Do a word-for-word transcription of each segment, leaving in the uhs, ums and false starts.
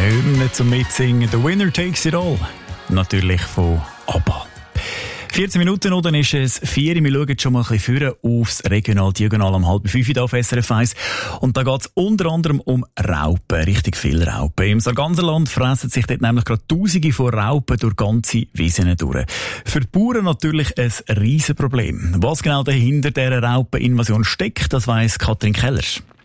Hymne zum Mitsingen. «The Winner Takes It All». Natürlich von ABBA. vierzehn Minuten noch, dann ist es vier. Wir schauen schon mal ein bisschen vorne aufs Regional-Diagonal am halb fünf hier auf S R F eins. Und da geht es unter anderem um Raupen, richtig viele Raupen. Im Sarganserland fressen sich dort nämlich gerade Tausende von Raupen durch ganze Wiesen durch. Für die Bauern natürlich ein Riesenproblem. Was genau dahinter dieser Raupeninvasion steckt, das weiss Katrin Keller.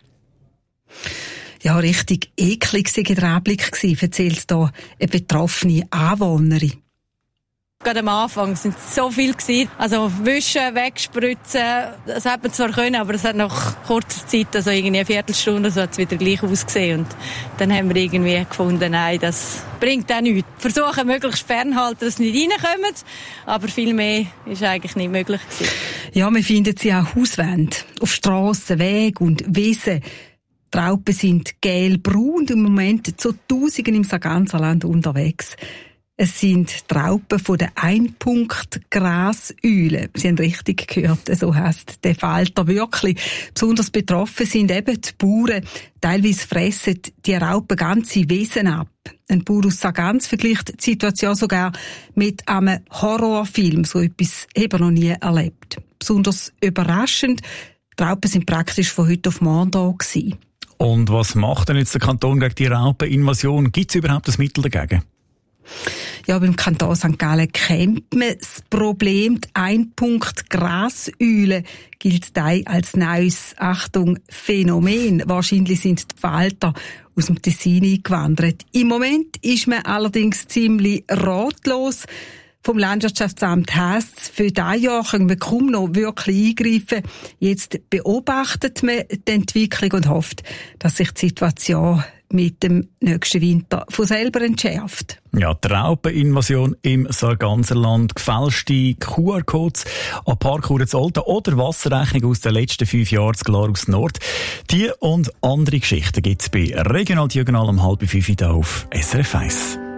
Ja, richtig eklig war der Anblick, erzählt hier eine betroffene Anwohnerin. Gerade am Anfang sind es so viel gewesen. Also wischen, wegspritzen, das hat man zwar können, aber es hat nach kurzer Zeit, also irgendwie eine Viertelstunde, so hat es wieder gleich ausgesehen. Und dann haben wir irgendwie gefunden, nein, das bringt auch nichts. Versuchen möglichst fernhalten, dass sie nicht reinkommen, aber viel mehr ist eigentlich nicht möglich gewesen. Ja, wir finden sie auch Hauswände, auf Strassen, Wegen und Wiesen. Die Raupen sind gelb-braun und im Moment zu Tausenden im Sarganserland unterwegs. Es sind die Raupen von der Einpunkt-Graseule. Sie haben richtig gehört, so heisst der Falter wirklich. Besonders betroffen sind eben die Bauern. Teilweise fressen die Raupen ganze Wiesen ab. Ein Bauer aus Sargans vergleicht die Situation sogar mit einem Horrorfilm. So etwas haben wir noch nie erlebt. Besonders überraschend, die Raupen sind praktisch von heute auf morgen da gewesen. Und was macht denn jetzt der Kanton gegen die Raupeninvasion? Gibt es überhaupt ein Mittel dagegen? Ja, beim Kanton Sankt Gallen kennt man das Problem. Die Einpunkt-Graseule gilt da als neues, Achtung, Phänomen. Wahrscheinlich sind die Falter aus dem Tessin eingewandert. Im Moment ist man allerdings ziemlich ratlos. Vom Landwirtschaftsamt heisst es, für dieses Jahr können wir kaum noch wirklich eingreifen. Jetzt beobachtet man die Entwicklung und hofft, dass sich die Situation mit dem nächsten Winter von selber entschärft. Ja, die Raupeninvasion im Sarganserland, gefälschte Q R-Codes an Parkuhren zu Olten oder Wasserrechnung aus den letzten fünf Jahren zu Glarus Nord. Die und andere Geschichten gibt es bei Regional Diagonal um halb fünf hier auf S R F eins.